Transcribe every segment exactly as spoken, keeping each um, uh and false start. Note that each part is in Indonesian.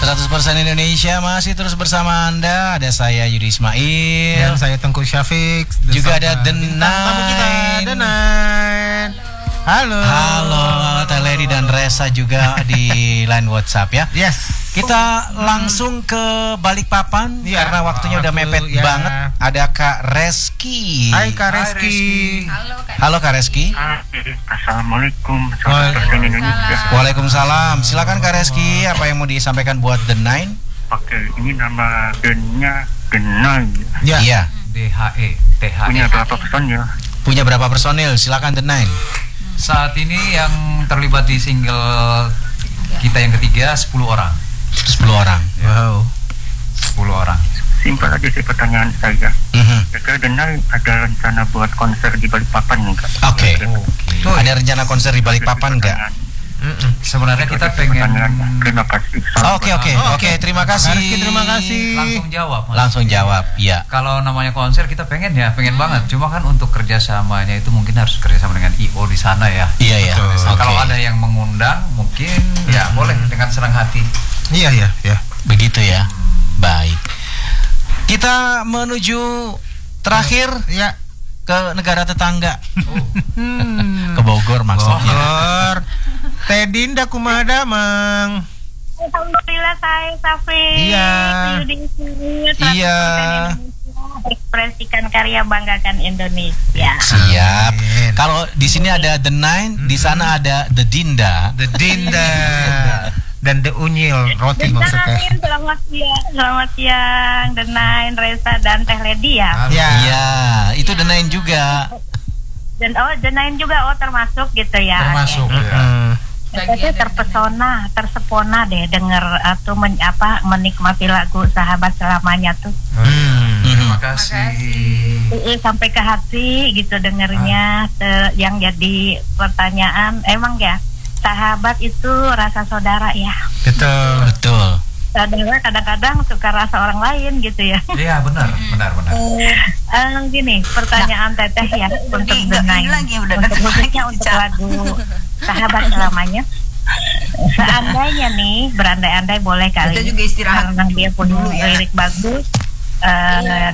seratus persen Indonesia masih terus bersama Anda. Ada saya Yudi Ismail dan saya Tengku Syafiq. Juga ada The Nine. Nine. kita The Nine. Halo. Halo, Teh Lady dan Resa juga di line WhatsApp ya. Yes. Kita langsung ke Balikpapan ya, karena waktunya udah mepet ya. banget. Ada Kak Reski. Hai Kak Reski. Halo Kak. Halo Kak Reski. Assalamualaikum. Indonesia. Waalaikumsalam. Silakan Kak Reski, apa yang mau disampaikan buat The Nine? Oke, ini nama bandnya The Nine. Ya. Iya. D H E. T H E. Punya berapa personil? Punya berapa personil? Silakan The Nine. Saat ini yang terlibat di single kita yang ketiga sepuluh orang. sepuluh orang. Wow. sepuluh orang. Simpel aja sih pertanyaan saya. Mm-hmm. Kira-kira The Nine ada rencana buat konser di Balikpapan enggak? Oke. Okay. Okay. Ada rencana konser di Balikpapan enggak? Sebenarnya kita pengen. Terima kasih. Oke oke oke terima kasih. Reski, terima kasih. Langsung jawab. Mas. Langsung jawab. Iya. Kalau namanya konser kita pengen ya, pengen banget. Cuma kan untuk kerjasamanya itu mungkin harus kerjasama dengan I O di sana ya. Iya ya. Okay. Kalau ada yang mengundang mungkin hmm. ya boleh dengan senang hati. Iya ya ya. Begitu ya. Baik. Kita menuju terakhir ya ke negara tetangga. Oh. Ke Bogor maksudnya. Bogor. Teh Dinda kumaha mang. Alhamdulillah saya Safi. Iya. Iya. Ekspresikan karya, banggakan Indonesia. Siap. Kalau di sini ada The Nine, di sana ada The Dinda. The Dinda. Dan The Unyil roti maksudnya. Selamat siang, selamat siang The Nine, Resa dan Teh Lady ya. Iya. Ya, itu The Nine juga. Dan oh The Nine juga oh termasuk gitu ya. Termasuk okay. ya. Saya terpesona, tersepona deh denger atau men, apa menikmati lagu Sahabat Selamanya tuh. Hmm. Terima kasih. Uh, sampai ke hati gitu dengernya. Ah. Yang jadi pertanyaan emang ya sahabat itu rasa saudara ya. Betul betul. Saudara kadang-kadang suka rasa orang lain gitu ya. Iya benar benar benar. Uh, gini pertanyaan nah, Teteh ya untuk The Nine. Untuk khususnya untuk lagu Sahabat Selamanya. Seandainya nih berandai-andai boleh kali. Kita juga istirahat karena dia punya ya. Lirik bagus. Uh, iya.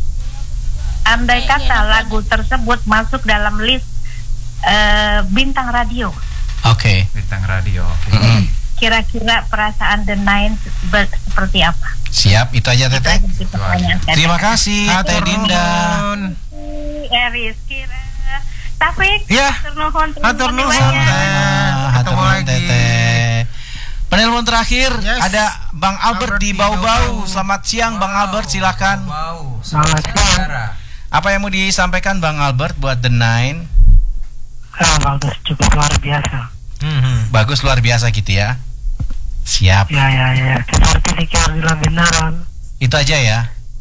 Andai kata lagu tersebut masuk dalam list uh, bintang radio. Oke. Okay. Bintang radio. Okay. Mm-hmm. Kira-kira perasaan The Nine seperti apa? Siap, itu aja Teteh. Terima kasih Teh Dinda. Eris kira Taufik. Ya. Hatur nuhun. Hatur nuhun Teteh. Penelpon terakhir yes. Ada Bang Albert, Albert di Bau-Bau. Selamat siang wow. Bang Albert, silakan. Wow. Selamat siang. Apa yang mau disampaikan Bang Albert buat The Nine? Ah, bagus, cukup luar biasa. Mm-hmm. Bagus luar biasa gitu ya. Siap. Ya ya ya. Seperti dikir bilang benaran. Itu aja ya.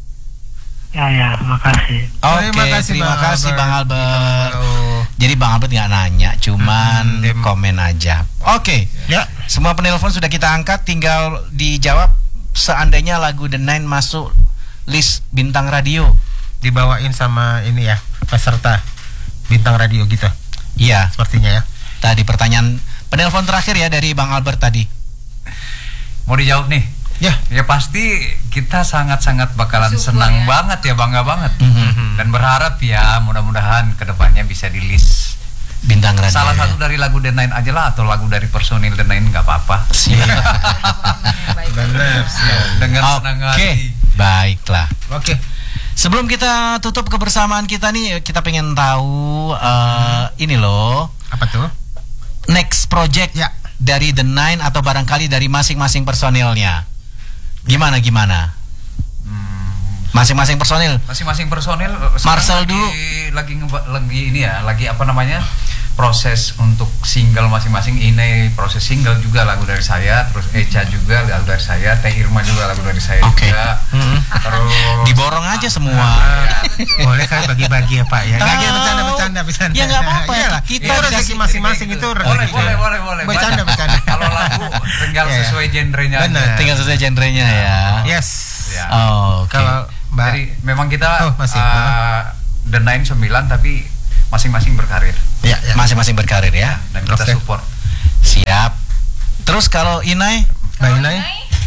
Ya ya, terima kasih. Oke, okay, terima kasih, terima Bang, kasih Albert. Bang Albert. Jadi Bang Albert nggak nanya, cuman hmm, komen aja. Oke. Okay. Ya. Semua penelpon sudah kita angkat, tinggal dijawab seandainya lagu The Nine masuk list bintang radio. Dibawain sama ini ya, peserta bintang radio gitu. Iya, sepertinya ya. Tadi pertanyaan penelpon terakhir ya dari Bang Albert tadi. Mau dijawab nih? Ya, ya pasti kita sangat-sangat bakalan Syukur senang ya. banget ya, bangga banget. Mm-hmm. Dan berharap ya mudah-mudahan kedepannya bisa di list bintang radio. Salah satu dari lagu The Nine aja lah, atau lagu dari personil The Nine nggak apa-apa. Siap. Benar. Dengan senang hati. Oke, baiklah. Oke. Sebelum kita tutup kebersamaan kita nih, kita pengen tahu uh, ini loh. Apa tuh? Next project ya dari The Nine atau barangkali dari masing-masing personilnya. Gimana gimana? Hmm, masing-masing personil. Masing-masing personil. Marcel lagi, dulu. Lagi lagi ini ya, lagi apa namanya? Proses untuk single masing-masing. Ini proses single juga lagu dari saya, terus Echa juga lagu dari saya, Teh Irma juga lagu dari saya okay. juga. Hmm. Terus diborong aja semua. Ya. Boleh kan bagi-bagi ya Pak ya. Lagi bercanda-bercanda bercanda. Ya nggak apa-apa. Ya, kita rezeki masing-masing itu boleh, boleh, boleh, boleh. Bercanda, bercanda. Kalau lagu tinggal sesuai genrenya. Benar. Tinggal sesuai genrenya ya. Yes. Ya. Oh, okay. Kalau Mbak, jadi memang kita oh, masih, uh, The Nine sembilan tapi masing-masing berkarir. Ya, ya. Masing-masing berkarir ya. Dan kita okay. support. Siap. Terus kalau Inai, Mbak Inai,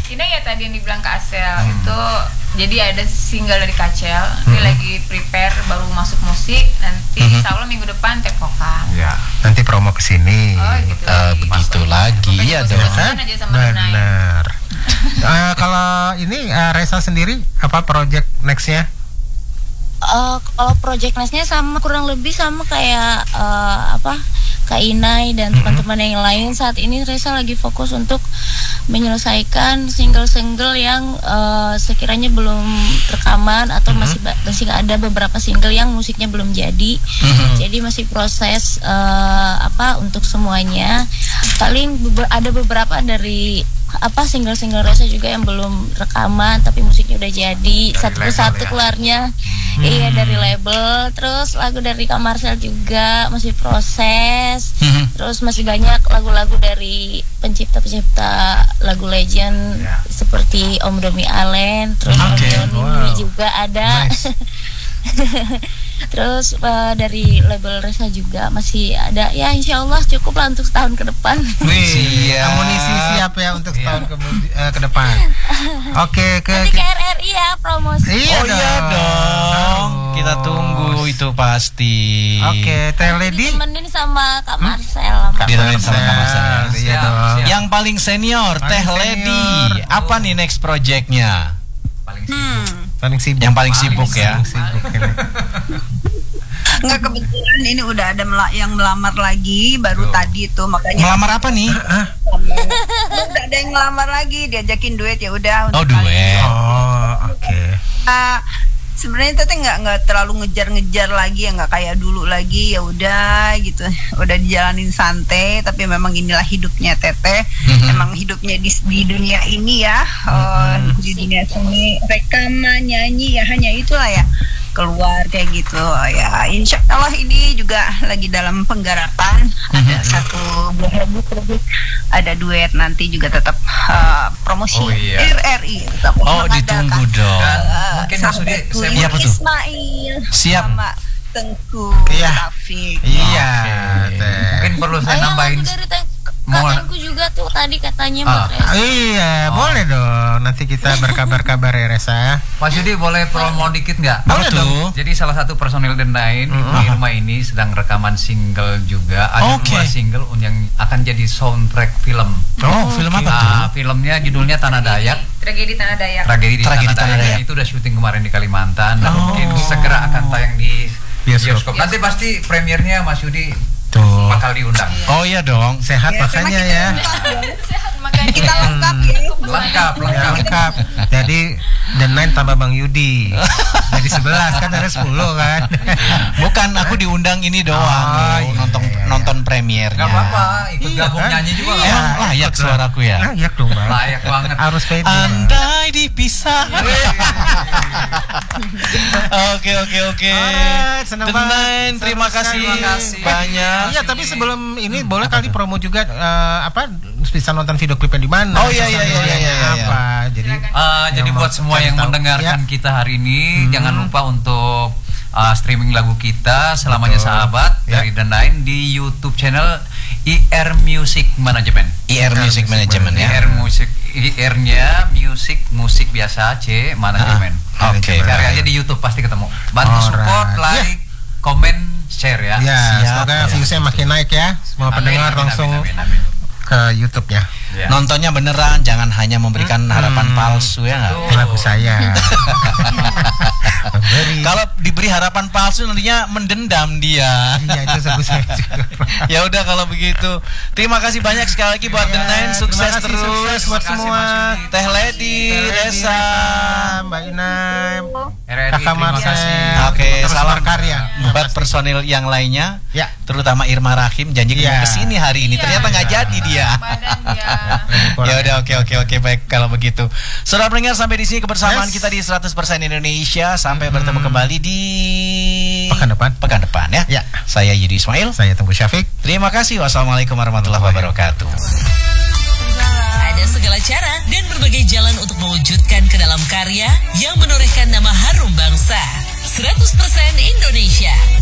Ini ya tadi yang dibilang Kak Acel hmm. itu, jadi ada single dari Kak Acel. Hmm. Ini lagi prepare baru masuk musik. Nanti hmm. insya Allah minggu depan take vokal. Ya, nanti promo ke sini. Oh, gitu uh, lagi. begitu lagi ya dong. Benar. uh, kalau ini uh, Reza sendiri apa project nextnya? Uh, kalau project nextnya sama kurang lebih sama kayak uh, apa Kak Inai dan mm-hmm. teman-teman yang lain. Saat ini Reza lagi fokus untuk menyelesaikan single-single yang uh, sekiranya belum rekaman atau mm-hmm. masih masih ada beberapa single yang musiknya belum jadi. Mm-hmm. Jadi masih proses uh, apa untuk semuanya. Paling be- ada beberapa dari apa single-single Reza juga yang belum rekaman tapi musiknya udah jadi satu persatu ya? Keluarnya hmm. Iya dari label. Terus lagu dari Kak Marcel juga masih proses. hmm. Terus masih banyak lagu-lagu dari pencipta-pencipta lagu legend ya. Seperti Om Domi Allen. Terus okay. Om Doni wow. juga ada. Nice. Terus uh, dari label Reza juga masih ada. Ya insya Allah cukup lah untuk setahun ke depan. Wih, amunisi siap ya untuk setahun ke, uh, ke depan. Oke, okay, ke nanti ke R R I ya promosi. Iya oh dong. Iya dong. Kita tunggu itu pasti. Oke, okay, Teh Lady ditemenin sama Kak Marcel. Hmm? Ditemenin sama Kak Marcel. Iya dong. Yang paling senior, paling Teh Lady. Apa nih next projectnya? Paling sibuk. Hmm. Paling sibuk. Yang paling sibuk paling ya. Sibuk Enggak, kebetulan ini udah ada mel- yang melamar lagi baru oh. tadi tuh, makanya. Melamar apa nih? Udah ada yang melamar lagi, diajakin duet ya udah. Oh duet. Oh oke. Okay. Uh, Sebenarnya teteh nggak nggak terlalu ngejar-ngejar lagi ya, nggak kayak dulu lagi, ya udah gitu, udah dijalanin santai. Tapi memang inilah hidupnya teteh, mm-hmm. emang hidupnya di, di dunia ini ya, mm-hmm. uh, di dunia seni rekaman nyanyi ya hanya itulah ya, keluar kayak gitu ya. Insya Allah ini juga lagi dalam penggarapan, mm-hmm. ada satu buah lagu produk, ada duet nanti juga tetap uh, promosi oh, iya. R R I tetap oh ditunggu dong. Uh, mungkin maksudnya saya apa tuh? Ismail siap sama Tengku iya. Taufik. Iya. Okay. Mungkin perlu saya Ayo, nambahin. Katanya juga tuh tadi katanya oh. Iya, oh. boleh dong. Nanti kita berkabar-kabar ya Reza. Mas Yudi boleh promo dikit nggak? Boleh dong. Jadi salah satu personil The Nine, mm-hmm. Irma ini sedang rekaman single juga. Ada okay. dua single yang akan jadi soundtrack film. Oh, film apa nah, tuh? Filmnya judulnya Tanah Dayak. Tragedi Tanah Dayak. Tragedi di Tragedi Tanah, Tanah Dayak. Dayak. Itu udah syuting kemarin di Kalimantan. Dan oh. mungkin segera akan tayang di bioskop. bioskop. Nanti pasti premiernya Mas Yudi tuh bakal diundang. Oh iya dong, sehat ya, makanya ya. Sehat makanya kita lengkap ya. Lengkap, lengkap. lengkap. Jadi The Nine tambah Bang Yudi. Jadi sebelas kan ada sepuluh kan. Bukan, aku diundang ini doang. Oh, iya, nonton iya, iya. nonton premiernya. Gak apa-apa, ikut iya, gabung kan? Nyanyi juga. Iya, emang layak suaraku ya. Layak dong, Bang. Layak banget. Harus pede. Andai dipisah. Oke, oke, oke. Senang The Nine, terima kasih banyak. Iya, tapi sebelum ini boleh kali promo juga uh, apa bisa nonton video klipnya di mana? Oh iya iya iya iya iya. Apa? Jadi uh, jadi buat semua yang tahu. mendengarkan ya. kita hari ini, hmm. jangan lupa untuk uh, streaming lagu kita Selamanya Betul. Sahabat ya. dari The Nine di YouTube channel I R Music Management. I R Music Management ya. I R Music I R-nya Music musik biasa C Management. Ah, Oke. Okay. Cari aja di YouTube pasti ketemu. Bantu Alright. support, like, yeah. komen, share ya. Ya, semoga viewsnya makin naik ya. Semua amin, pendengar amin, langsung amin, amin, amin. ke YouTube-nya. Ya. Nontonnya beneran, jangan hanya memberikan hmm. harapan palsu ya nggak? Lagu saya. Kalau diberi harapan palsu nantinya mendendam dia. Iya itu lagu saya juga. Ya udah kalau begitu, terima kasih banyak sekali lagi buat ya, The Nine, sukses terus sukses buat semua. Teh Lady, Reza, Mbak Inai, Kakak Marcel. Oke, salam karya buat personil yang lainnya. Ya, terutama Irma Rahim janji ya. mau kesini hari ini. Ya, ternyata nggak ya. jadi dia. Ya udah oke oke oke baik kalau begitu. Saudara pendengar, sampai di sini kebersamaan yes. kita di seratus persen Indonesia. Sampai hmm. bertemu kembali di pekan depan. Pekan depan ya. Ya. Saya Yudi Ismail. Saya Tengku Syafiq. Terima kasih. Wassalamualaikum warahmatullahi wabarakatuh. Ada segala cara dan berbagai jalan untuk mewujudkan ke dalam karya yang menorehkan nama harum bangsa. seratus persen Indonesia.